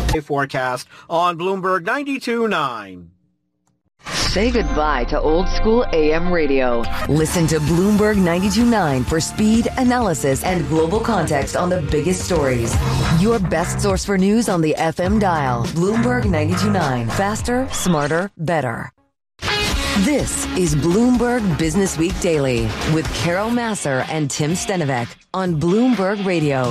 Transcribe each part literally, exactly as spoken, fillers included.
Forecast on Bloomberg ninety-two point nine. Say goodbye to old school A M radio. Listen to Bloomberg ninety-two point nine for speed, analysis, and global context on the biggest stories. Your best source for news on the F M dial. Bloomberg ninety-two point nine. Faster, smarter, better. This is Bloomberg Business Week Daily with Carol Massar and Tim Stenovec on Bloomberg Radio.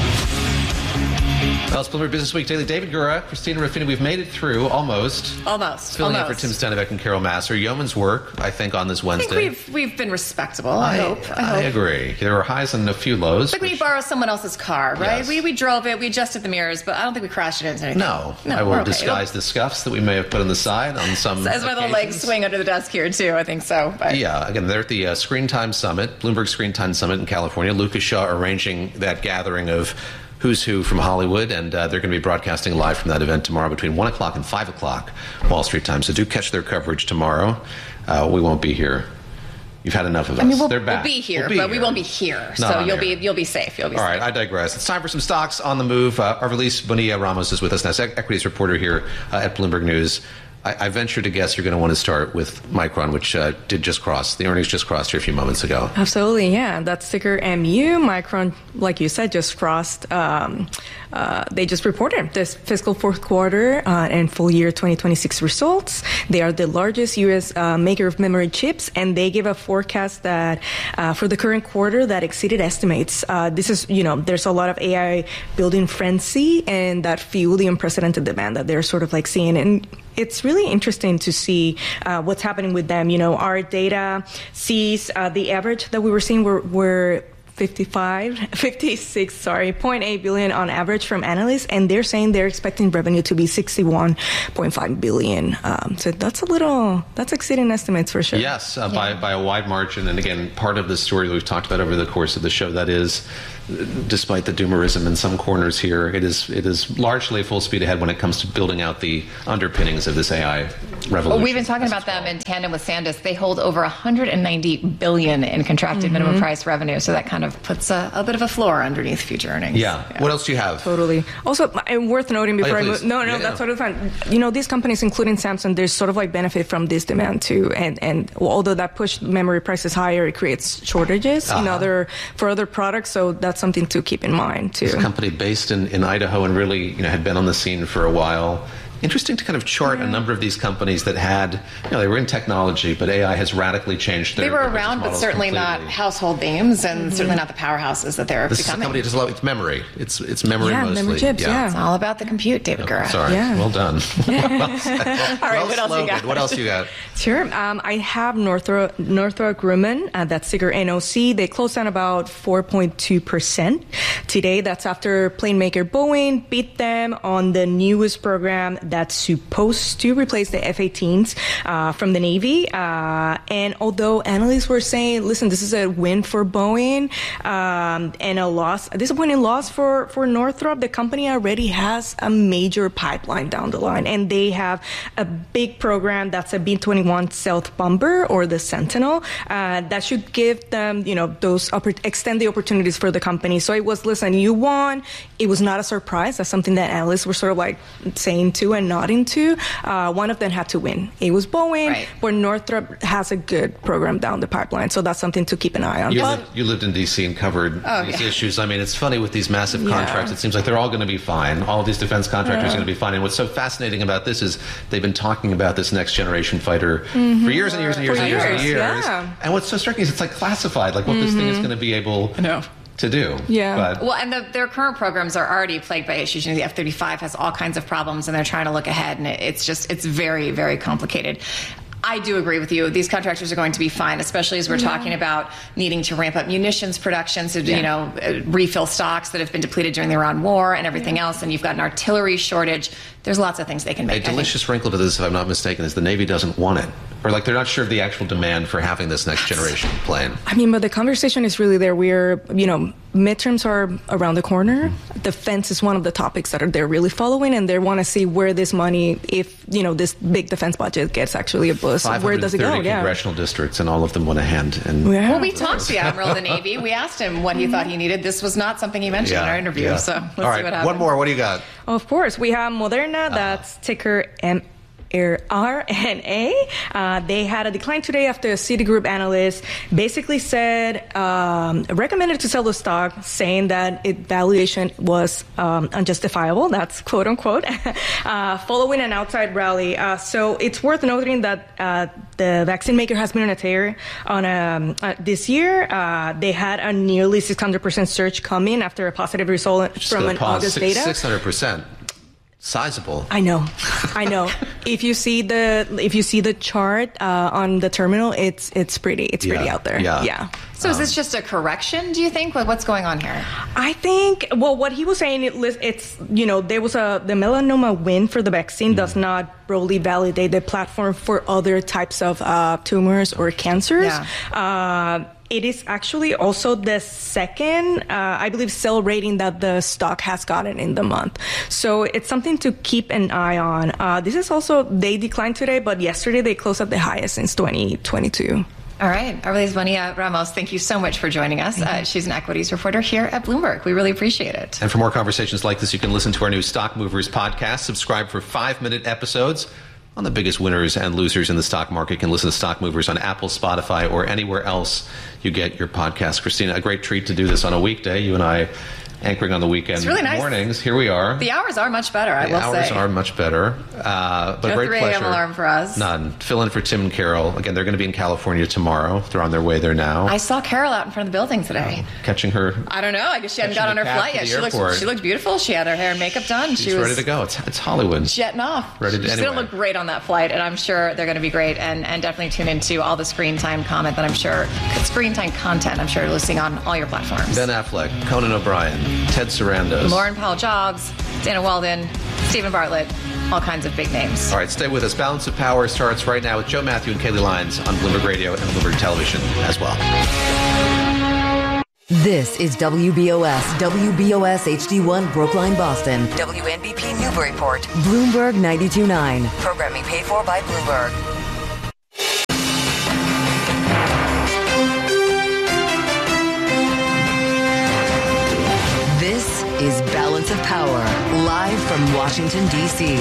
Well, it's Bloomberg Business Week Daily. David Gura, Christina Ruffini, we've made it through almost. Almost. Filling almost. in for Tim Stenovec and Carol Massar. Yeoman's work, I think, on this Wednesday. I think we've, we've been respectable, I, I hope. I, I hope. agree. There were highs and a few lows. It's like which... we borrowed someone else's car, right? Yes. We we drove it, we adjusted the mirrors, but I don't think we crashed it into anything. No. no I will okay. disguise the scuffs that we may have put on the side on some so as my little legs swing under the desk here, too. I think so. But. Yeah. Again, they're at the uh, Screen Time Summit, Bloomberg Screen Time Summit in California. Lucas Shaw arranging that gathering of who's who from Hollywood, and uh, they're going to be broadcasting live from that event tomorrow between one o'clock and five o'clock Wall Street time. So do catch their coverage tomorrow. Uh, we won't be here. You've had enough of us. I mean, we'll, they're back. we'll be here, we'll be but here. we won't be here. Not so you'll here. be you'll be safe. You'll be All safe. right, I digress. It's time for some stocks on the move. Uh, Arvilis Bonilla Ramos is with us now. Equities reporter here uh, at Bloomberg News. I, I venture to guess you're going to want to start with Micron, which uh, did just cross. The earnings just crossed here a few moments ago. Absolutely, yeah. That's ticker M U. Micron, like you said, just crossed. Um, uh, they just reported this fiscal fourth quarter uh, and full year twenty twenty-six results. They are the largest U S uh, maker of memory chips, and they gave a forecast that uh, for the current quarter that exceeded estimates. Uh, this is, you know, there's a lot of A I building frenzy, and that fuel the unprecedented demand that they're sort of like seeing. And it's really interesting to see uh, what's happening with them. You know, our data sees uh, the average that we were seeing were, were fifty-five, fifty-six, sorry, zero point eight billion on average from analysts, and they're saying they're expecting revenue to be sixty-one point five billion. Um, so that's a little, that's exceeding estimates for sure. Yes, uh, yeah. by by a wide margin. And again, part of the story that we've talked about over the course of the show, that is, despite the doomerism in some corners here, it is it is largely full speed ahead when it comes to building out the underpinnings of this A I revolution. Well, we've been talking about them in tandem with SanDisk. They hold over one hundred ninety billion dollars in contracted mm-hmm. minimum price revenue, so that kind of puts a, a bit of a floor underneath future earnings. Yeah. yeah. What else do you have? Totally. Also, and worth noting before oh, yeah, I move. No, no, yeah, that's yeah. totally fine. You know, these companies, including Samsung, they sort of like benefit from this demand too. And and although that pushed memory prices higher, it creates shortages uh-huh. in other for other products. So that's something to keep in mind too. It's a company based in, in Idaho and really, you know, had been on the scene for a while. Interesting to kind of chart yeah. a number of these companies that had, you know, they were in technology, but A I has radically changed their They were their around, but certainly completely. not household names, and mm-hmm. certainly not the powerhouses that they're this becoming. Is a company that does a lot with memory. It's it's memory yeah, mostly. Memory chips, yeah. yeah. It's all about the compute, David Gura. Oh, sorry. Yeah. Well done. well all right, well what else you got? What else you got? Sure. Um, I have Northrop, Northrop Grumman, uh, that's ticker N O C. They closed down about four point two percent today. That's after plane maker Boeing beat them on the newest program that's supposed to replace the F eighteens uh, from the Navy. Uh, and although analysts were saying, listen, this is a win for Boeing um, and a loss, a disappointing loss for, for Northrop, the company already has a major pipeline down the line. And they have a big program that's a B twenty-one stealth bomber, or the Sentinel, uh, that should give them, you know, those oppor- extend the opportunities for the company. So it was, listen, you won. It was not a surprise. That's something that analysts were sort of like saying to and nodding to. Uh, one of them had to win. It was Boeing, right. where Northrop has a good program down the pipeline. So that's something to keep an eye on. You, But, lived, you lived in D C and covered oh, these yeah. issues. I mean, it's funny with these massive Yeah. contracts. It seems like they're all going to be fine. All of these defense contractors Yeah. are going to be fine. And what's so fascinating about this is they've been talking about this next generation fighter mm-hmm. for years and years and years For and years, years, and years. yeah. And what's so striking is it's like classified, like what mm-hmm. this thing is going to be able No. to do. Yeah. But, Well, and the, their current programs are already plagued by issues. You know, the F thirty-five has all kinds of problems, and they're trying to look ahead, and it, it's just, it's very, very complicated. I do agree with you. These contractors are going to be fine, especially as we're yeah. talking about needing to ramp up munitions production, so, yeah. you know, uh, refill stocks that have been depleted during the Iran war and everything yeah. else, and you've got an artillery shortage. There's lots of things they can make. A delicious wrinkle to this, if I'm not mistaken, is the Navy doesn't want it. Or like they're not sure of the actual demand for having this next generation plane? I mean, but the conversation is really there. We're, you know, midterms are around the corner. Mm-hmm. Defense is one of the topics that are they're really following, and they want to see where this money, if, you know, this big defense budget gets actually a boost, where does it go? Yeah. congressional districts, and all of them want a hand. And yeah. Well, we talked to the Admiral of the Navy. We asked him what he thought he needed. This was not something he mentioned yeah, in our interview. Yeah. So let's all right, see what happens. One more. What do you got? Of course, we have Moderna. That's uh, ticker M. R N A. Uh, they had a decline today after a Citigroup analyst basically said, um, recommended to sell the stock, saying that its valuation was um, unjustifiable. That's quote unquote, uh, following an outside rally. Uh, so it's worth noting that uh, the vaccine maker has been on a tear on a, uh, this year. Uh, they had a nearly six hundred percent surge coming after a positive result Just from an pause. August Six, data. six hundred percent. Sizable. I know, I know. If you see the if you see the chart uh, on the terminal, it's it's pretty it's pretty yeah. out there. Yeah. yeah. So is this just a correction, do you think? Like, what's going on here? I think, well, what he was saying, it, it's, you know, there was a, the melanoma win for the vaccine mm. does not broadly validate the platform for other types of uh, tumors or cancers. Yeah. Uh, It is actually also the second, uh, I believe, sell rating that the stock has gotten in the month. So it's something to keep an eye on. Uh, this is also, they declined today, but yesterday they closed at the highest since twenty twenty-two. All right. Aurelius Bonilla Ramos, thank you so much for joining us. Uh, she's an equities reporter here at Bloomberg. We really appreciate it. And for more conversations like this, you can listen to our new Stock Movers podcast. Subscribe for five-minute episodes on the biggest winners and losers in the stock market. You can listen to Stock Movers on Apple, Spotify, or anywhere else you get your podcast. Christina, a great treat to do this on a weekday. You and I anchoring on the weekend it's really nice. mornings. Here we are. The hours are much better, I the will say. The hours are much better. Uh, but no great three pleasure. a.m. alarm for us. None. Fill in for Tim and Carol. Again, they're going to be in California tomorrow. They're on their way there now. I saw Carol out in front of the building today. Oh, catching her. I don't know. I guess she hadn't got on her flight yet. She looked, she looked beautiful. She had her hair and makeup done. She's she was ready to go. It's, it's Hollywood. Jetting off. Ready to, She's anyway. going to look great on that flight, and I'm sure they're going to be great. And, and definitely tune into all the screen time comment that I'm sure, screen time content I'm sure you're listening on all your platforms. Ben Affleck, Conan O'Brien, Ted Sarandos. Lauren Powell Jobs, Dana Walden, Stephen Bartlett, all kinds of big names. All right, stay with us. Balance of Power starts right now with Joe Matthew and Kaylee Lyons on Bloomberg Radio and Bloomberg Television as well. This is W B O S, W B O S H D one Brookline, Boston, W N B P Newburyport, Bloomberg ninety-two point nine. Programming paid for by Bloomberg. This is Balance of Power, live from Washington, D C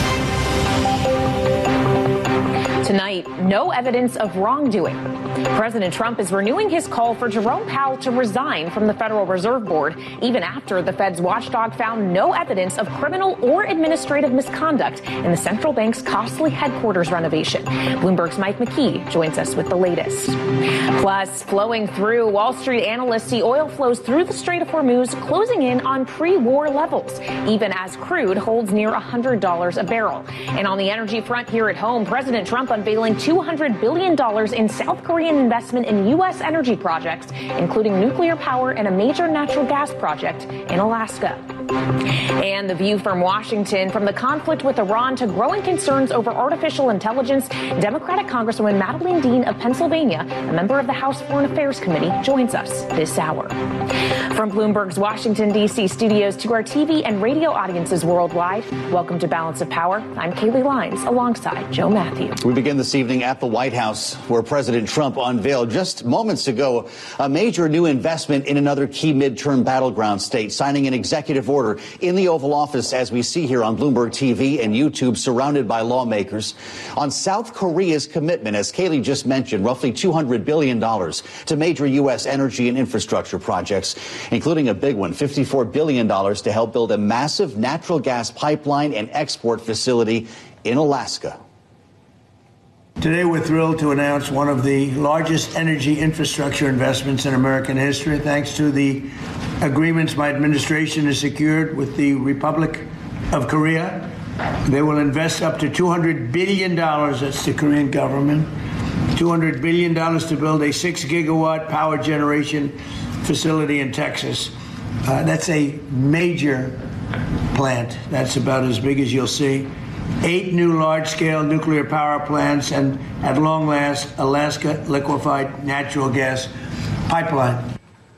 Tonight, no evidence of wrongdoing. President Trump is renewing his call for Jerome Powell to resign from the Federal Reserve Board, even after the Fed's watchdog found no evidence of criminal or administrative misconduct in the central bank's costly headquarters renovation. Bloomberg's Mike McKee joins us with the latest. Plus, flowing through, Wall Street analysts see oil flows through the Strait of Hormuz closing in on pre-war levels, even as crude holds near one hundred dollars a barrel. And on the energy front here at home, President Trump unveiling two hundred billion dollars in South Korean investment in U S energy projects, including nuclear power and a major natural gas project in Alaska. And the view from Washington, from the conflict with Iran to growing concerns over artificial intelligence, Democratic Congresswoman Madeleine Dean of Pennsylvania, a member of the House Foreign Affairs Committee, joins us this hour. From Bloomberg's Washington, D C studios to our T V and radio audiences worldwide, welcome to Balance of Power. I'm Kaylee Lyons alongside Joe Matthew. We begin this evening at the White House, where President Trump unveiled just moments ago a major new investment in another key midterm battleground state, signing an executive order in the Oval Office, as we see here on Bloomberg T V and YouTube, surrounded by lawmakers, on South Korea's commitment, as Kaylee just mentioned, roughly two hundred billion dollars to major U S energy and infrastructure projects, including a big one, fifty-four billion dollars to help build a massive natural gas pipeline and export facility in Alaska. Today, we're thrilled to announce one of the largest energy infrastructure investments in American history, thanks to the agreements my administration has secured with the Republic of Korea. They will invest up to two hundred billion dollars, that's the Korean government, two hundred billion dollars to build a six gigawatt power generation facility in Texas. Uh, that's a major plant. That's about as big as you'll see. eight new large-scale nuclear power plants, and at long last, Alaska liquefied natural gas pipeline.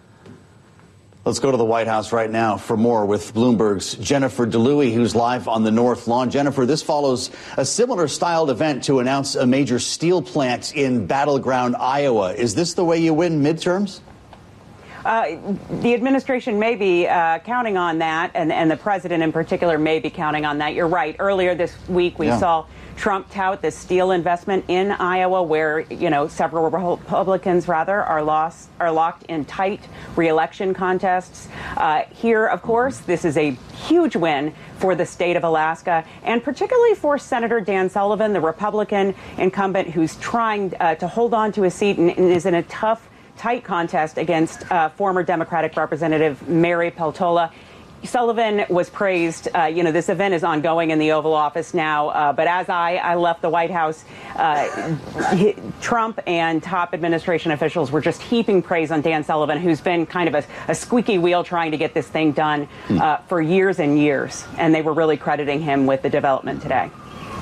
Let's go to the White House right now for more with Bloomberg's Jennifer DeLuey, who's live on the North Lawn. Jennifer, this follows a similar styled event to announce a major steel plant in battleground Iowa. Is this the way you win midterms? Uh, the administration may be uh, counting on that, and, and the president in particular may be counting on that. You're right. Earlier this week, we yeah. saw Trump tout the steel investment in Iowa, where, you know, several Republicans, rather, are lost, are locked in tight re-election contests. Uh, here, of course, this is a huge win for the state of Alaska, and particularly for Senator Dan Sullivan, the Republican incumbent who's trying uh, to hold on to his seat and, and is in a tough, tight contest against uh, former Democratic Representative Mary Peltola. Sullivan was praised. Uh, you know, this event is ongoing in the Oval Office now. Uh, but as I, I left the White House, uh, he, Trump and top administration officials were just heaping praise on Dan Sullivan, who's been kind of a, a squeaky wheel trying to get this thing done uh, for years and years. And they were really crediting him with the development today.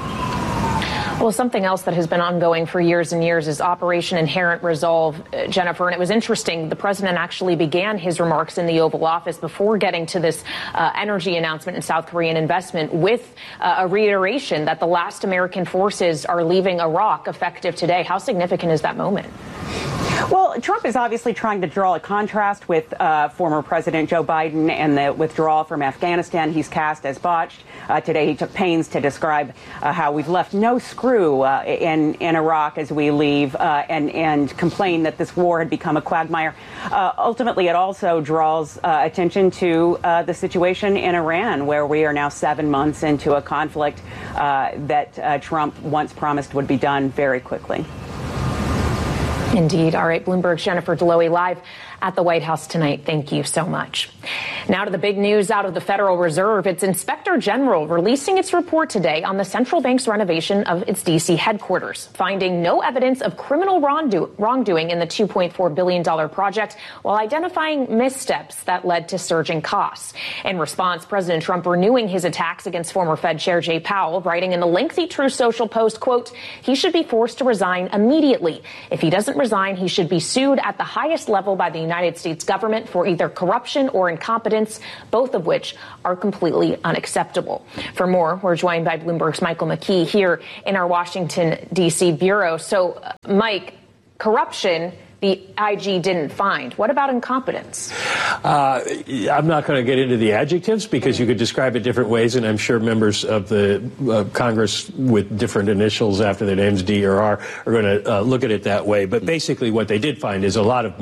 Well, something else that has been ongoing for years and years is Operation Inherent Resolve, uh, Jennifer. And it was interesting. The president actually began his remarks in the Oval Office before getting to this uh, energy announcement in South Korean investment with uh, a reiteration that the last American forces are leaving Iraq effective today. How significant is that moment? Well, Trump is obviously trying to draw a contrast with uh, former President Joe Biden and the withdrawal from Afghanistan he's cast as botched. Uh, today he took pains to describe uh, how we've left no screw uh, in, in Iraq as we leave uh, and, and complained that this war had become a quagmire. Uh, ultimately, it also draws uh, attention to uh, the situation in Iran, where we are now seven months into a conflict uh, that uh, Trump once promised would be done very quickly. Indeed. All right, Bloomberg's Jennifer DeLuey live at the White House tonight. Thank you so much. Now to the big news out of the Federal Reserve. Its Inspector General releasing its report today on the central bank's renovation of its D C headquarters, finding no evidence of criminal wrongdo- wrongdoing in the two point four billion dollars project, while identifying missteps that led to surging costs. In response, President Trump renewing his attacks against former Fed Chair Jay Powell, writing in a lengthy Truth Social post, quote, he should be forced to resign immediately. If he doesn't resign, he should be sued at the highest level by the United States government for either corruption or incompetence, both of which are completely unacceptable. For more, we're joined by Bloomberg's Michael McKee here in our Washington, D C bureau. So, uh, Mike, corruption, the I G didn't find. What about incompetence? Uh, I'm not going to get into the adjectives because you could describe it different ways, and I'm sure members of the uh, Congress with different initials after their names, D or R, are going to uh, look at it that way. But basically what they did find is a lot of